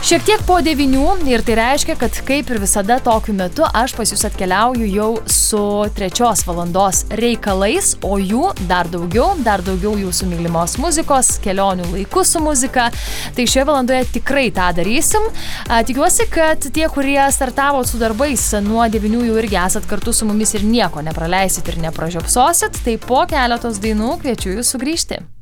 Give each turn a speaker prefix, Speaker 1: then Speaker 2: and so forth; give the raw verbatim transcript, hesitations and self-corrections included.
Speaker 1: Šiek tiek po devynių ir tai reiškia, kad kaip ir visada tokiu metu aš pas jūs atkeliauju jau su trečios valandos reikalais, o jų dar daugiau, dar daugiau jūsų mylimos muzikos, kelionių laiku su muzika. Tai šioje valandoje tikrai tą darysim. Tikiuosi, kad tie, kurie startavo su darbais nuo devynių jau irgi esat kartu su mumis ir nieko nepraleisit ir nepražiopsosit, tai po keletos dainų kviečiu jūs sugrįžti.